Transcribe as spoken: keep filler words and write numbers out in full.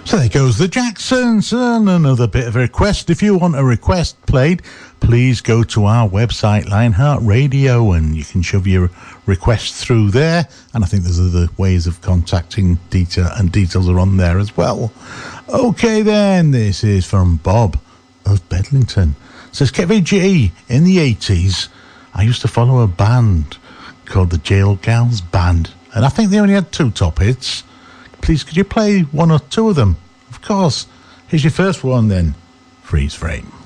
So there goes the Jacksons, and another bit of a request. If you want a request played, please go to our website, Lionheart Radio, and you can shove your request through there. And I think there's other ways of contacting detail, and details are on there as well. Okay then, this is from Bob of Bedlington. It says, K V G, in the eighties, I used to follow a band called the Jail Gals Band, and I think they only had two top hits. Please, could you play one or two of them? Of course. Here's your first one then. Freeze Frame.